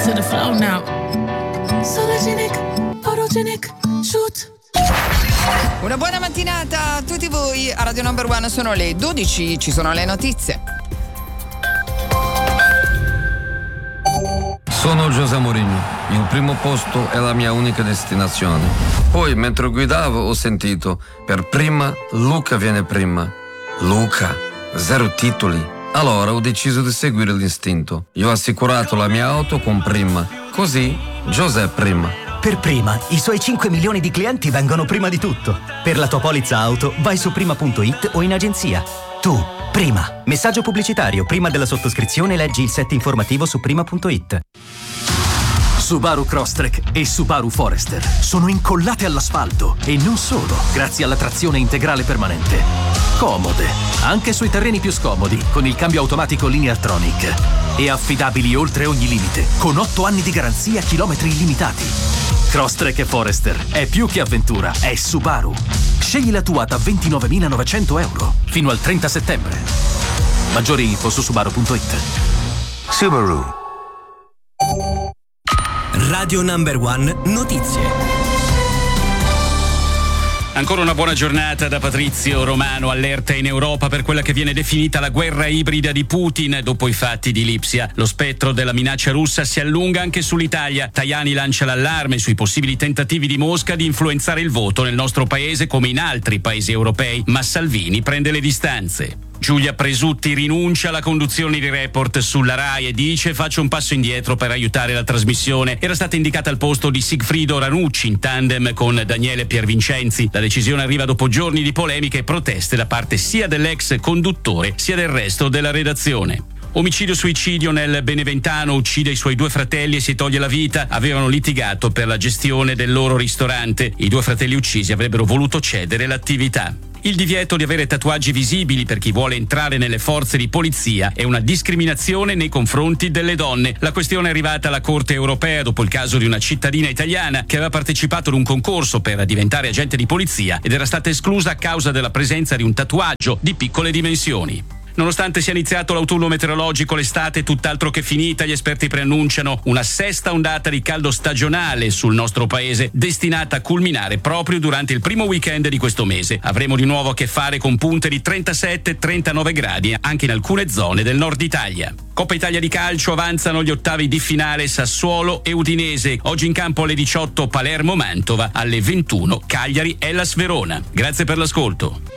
to the flow now. Sologenic, photogenic, shoot. Una buona mattinata a tutti voi. A Radio Number One sono le 12, ci sono le notizie. Sono José Mourinho, il primo posto è la mia unica destinazione. Poi mentre guidavo ho sentito, per prima Luca viene prima. Luca, 0 titoli. Allora ho deciso di seguire l'istinto. Io ho assicurato la mia auto con Prima, così José prima. Per Prima, i suoi 5 milioni di clienti vengono prima di tutto. Per la tua polizza auto vai su prima.it o in agenzia. Tu, Prima. Messaggio pubblicitario. Prima della sottoscrizione leggi il set informativo su prima.it. Subaru Crosstrek e Subaru Forester sono incollate all'asfalto e non solo, grazie alla trazione integrale permanente. Comode, anche sui terreni più scomodi, con il cambio automatico Lineartronic. E affidabili oltre ogni limite, con 8 anni di garanzia, chilometri illimitati. Crosstrek e Forester è più che avventura, è Subaru. Scegli la tua da €29.900 fino al 30 settembre. Maggiori info su subaru.it. Subaru. Radio Number One Notizie. Ancora una buona giornata da Patrizio Romano. Allerta in Europa per quella che viene definita la guerra ibrida di Putin dopo i fatti di Lipsia. Lo spettro della minaccia russa si allunga anche sull'Italia. Tajani lancia l'allarme sui possibili tentativi di Mosca di influenzare il voto nel nostro paese come in altri paesi europei, ma Salvini prende le distanze. Giulia Presutti rinuncia alla conduzione di Report sulla Rai e dice: faccio un passo indietro per aiutare la trasmissione. Era stata indicata al posto di Sigfrido Ranucci in tandem con Daniele Piervincenzi. La decisione arriva dopo giorni di polemiche e proteste da parte sia dell'ex conduttore sia del resto della redazione. Omicidio-suicidio nel Beneventano, uccide i suoi 2 fratelli e si toglie la vita. Avevano litigato per la gestione del loro ristorante. I 2 fratelli uccisi avrebbero voluto cedere l'attività. Il divieto di avere tatuaggi visibili per chi vuole entrare nelle forze di polizia è una discriminazione nei confronti delle donne. La questione è arrivata alla Corte europea dopo il caso di una cittadina italiana che aveva partecipato ad un concorso per diventare agente di polizia ed era stata esclusa a causa della presenza di un tatuaggio di piccole dimensioni. Nonostante sia iniziato l'autunno meteorologico, l'estate è tutt'altro che finita. Gli esperti preannunciano una 6ª ondata di caldo stagionale sul nostro paese, destinata a culminare proprio durante il primo weekend di questo mese. Avremo di nuovo a che fare con punte di 37-39 gradi anche in alcune zone del nord Italia. Coppa Italia di calcio, avanzano gli ottavi di finale Sassuolo e Udinese. Oggi in campo alle 18 Palermo-Mantova, alle 21 Cagliari-Hellas Verona. Grazie per l'ascolto.